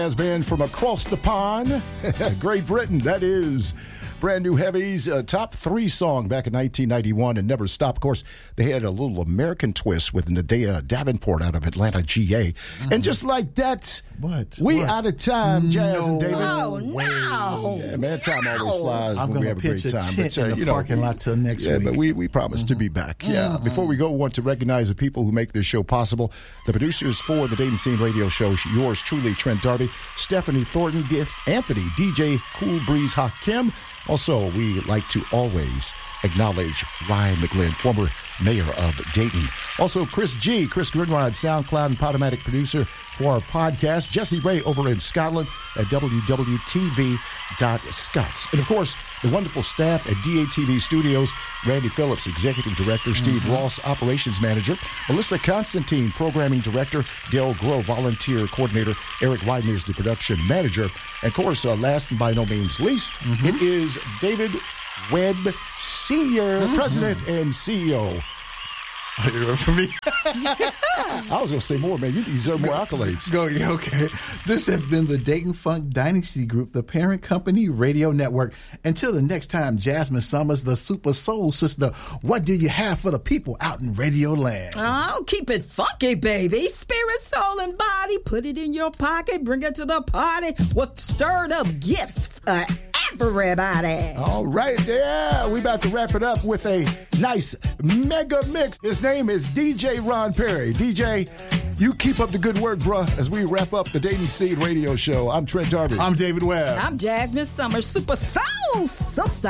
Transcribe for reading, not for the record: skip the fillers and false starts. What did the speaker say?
Has been from across the pond, Great Britain. That is Brand New Heavy's top 3 song back in 1991 and Never Stop. Of course, they had a little American twist with Nadea Davenport out of Atlanta, GA. Mm-hmm. And just like that, we out of time, Jazz and David. Oh, no. Yeah, man, time always flies I'm when we have a great time. Tent in the parking lot till next week. But we promise to be back. Yeah. Before we go, we want to recognize the people who make this show possible. The producers for the Dayton Scene Radio Show, yours truly, Trent Darby, Stephanie Thornton, Anthony, DJ Cool Breeze Hakim. Also, we like to always acknowledge Ryan McGlynn, former mayor of Dayton. Also, Chris Grinrod, SoundCloud and Podomatic producer for our podcast. Jesse Ray over in Scotland at www.tv.scots. And, of course, the wonderful staff at DATV Studios, Randy Phillips, Executive Director, Steve Ross, Operations Manager, Melissa Constantine, Programming Director, Dale Grove, Volunteer Coordinator, Eric Widener is the Production Manager. And, of course, last and by no means least, it is David Webb, Senior President and CEO. For me? I was going to say more, man. You deserve more accolades. Okay. This has been the Dayton Funk Dynasty Group, the parent company radio network. Until the next time, Jasmine Summers, the Super Soul Sister, what do you have for the people out in Radio Land? Oh, keep it funky, baby. Spirit, soul, and body. Put it in your pocket. Bring it to the party with stirred up gifts for everybody. All right, yeah. We about to wrap it up with a nice mega mix. His name is DJ Ron Perry. DJ, you keep up the good work, bruh, as we wrap up the Dayton Scene Radio Show. I'm Trent Darby. I'm David Webb. I'm Jasmine Summers, Super Soul Sister.